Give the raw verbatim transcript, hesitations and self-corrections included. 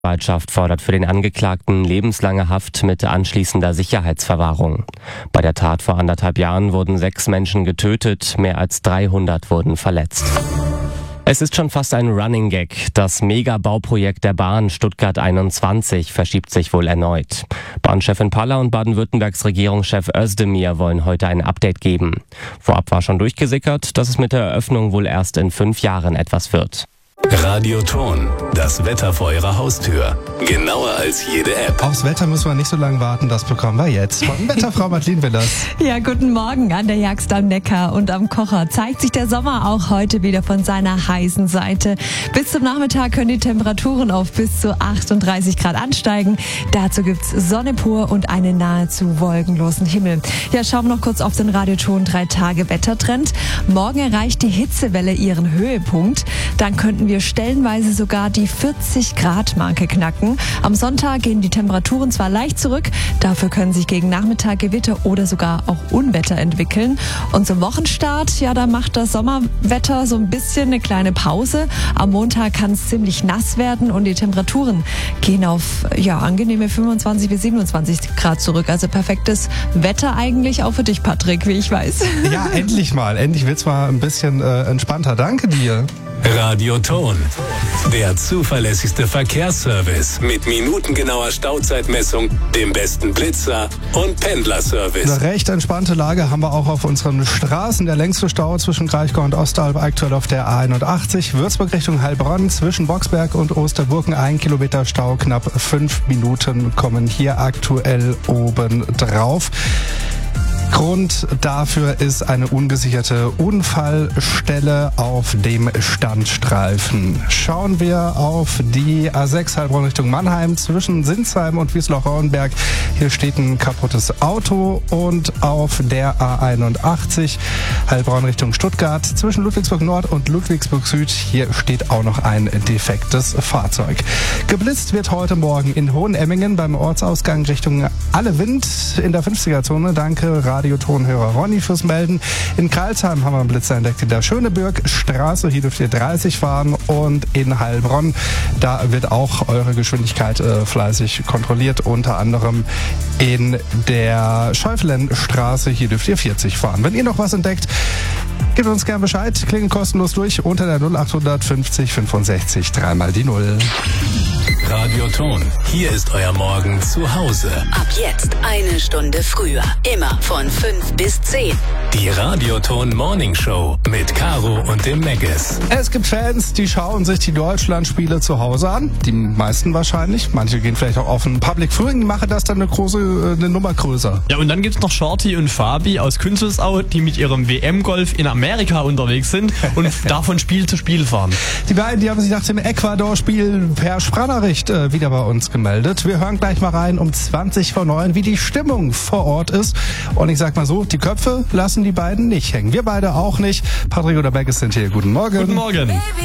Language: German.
Staatsanwaltschaft fordert für den Angeklagten lebenslange Haft mit anschließender Sicherheitsverwahrung. Bei der Tat vor anderthalb Jahren wurden sechs Menschen getötet, mehr als dreihundert wurden verletzt. Es ist schon fast ein Running Gag. Das Mega-Bauprojekt der Bahn Stuttgart einundzwanzig verschiebt sich wohl erneut. Bahnchefin Paller und Baden-Württembergs Regierungschef Özdemir wollen heute ein Update geben. Vorab war schon durchgesickert, dass es mit der Eröffnung wohl erst in fünf Jahren etwas wird. Radioton, das Wetter vor Ihrer Haustür. Genauer als jede App. Aufs Wetter müssen wir nicht so lange warten, das bekommen wir jetzt. Von Wetterfrau Madeleine Willers. Ja, guten Morgen an der Jagst am Neckar und am Kocher. Zeigt sich der Sommer auch heute wieder von seiner heißen Seite. Bis zum Nachmittag können die Temperaturen auf bis zu achtunddreißig Grad ansteigen. Dazu gibt's Sonne pur und einen nahezu wolkenlosen Himmel. Ja, schauen wir noch kurz auf den Radioton drei Tage Wettertrend. Morgen erreicht die Hitzewelle ihren Höhepunkt. Dann könnten wir stellenweise sogar die vierzig Grad Marke knacken. Am Sonntag gehen die Temperaturen zwar leicht zurück, dafür können sich gegen Nachmittag Gewitter oder sogar auch Unwetter entwickeln. Und zum Wochenstart, ja, da macht das Sommerwetter so ein bisschen eine kleine Pause. Am Montag kann es ziemlich nass werden und die Temperaturen gehen auf, ja, angenehme fünfundzwanzig bis siebenundzwanzig Grad zurück. Also perfektes Wetter eigentlich auch für dich, Patrick, wie ich weiß. Ja, endlich mal. Endlich wird's mal ein bisschen äh, entspannter. Danke dir. Radioton, der zuverlässigste Verkehrsservice mit minutengenauer Stauzeitmessung, dem besten Blitzer und Pendlerservice. Eine recht entspannte Lage haben wir auch auf unseren Straßen. Der längste Stau zwischen Kraichgau und Ostalb aktuell auf der A einundachtzig. Würzburg Richtung Heilbronn zwischen Boxberg und Osterburgen ein Kilometer Stau. Knapp fünf Minuten kommen hier aktuell oben drauf. Grund dafür ist eine ungesicherte Unfallstelle auf dem Standstreifen. Schauen wir auf die A sechs Heilbronn Richtung Mannheim zwischen Sinsheim und Wiesloch-Rauenberg. Hier steht ein kaputtes Auto. Und auf der A einundachtzig Heilbronn Richtung Stuttgart zwischen Ludwigsburg Nord und Ludwigsburg Süd. Hier steht auch noch ein defektes Fahrzeug. Geblitzt wird heute Morgen in Hohenemmingen beim Ortsausgang Richtung Allewind in der fünfziger-Zone. Danke, Radiotonhörer Ronny fürs Melden. In Karlsheim haben wir einen Blitzer entdeckt in der Schönebergstraße. Hier dürft ihr dreißig fahren. Und in Heilbronn, da wird auch eure Geschwindigkeit äh, fleißig kontrolliert. Unter anderem in der Schäufelenstraße. Hier dürft ihr vierzig fahren. Wenn ihr noch was entdeckt, gebt uns gern Bescheid. Klingen kostenlos durch unter der null achthundert fünfzig fünfundsechzig dreimal die Null. Radioton, hier ist euer Morgen zu Hause. Ab jetzt eine Stunde früher. Immer von fünf bis zehn. Die Radioton Morning Show mit Caro und dem Megas. Es gibt Fans, die schauen sich die Deutschlandspiele zu Hause an. Die meisten wahrscheinlich. Manche gehen vielleicht auch auf ein Public Viewing, die machen das dann eine große, eine Nummer größer. Ja, und dann gibt's noch Shorty und Fabi aus Künzelsau, die mit ihrem W M-Golf in Amerika unterwegs sind und da von Spiel zu Spiel fahren. Die beiden, die haben sich nach dem Ecuador-Spiel per Sprachnachricht äh, wieder bei uns gemeldet. Wir hören gleich mal rein um zwanzig vor neun, wie die Stimmung vor Ort ist. Und ich sag mal so, die Köpfe lassen die beiden nicht hängen. Wir beide auch nicht. Patrick oder Beckes sind hier. Guten Morgen. Guten Morgen.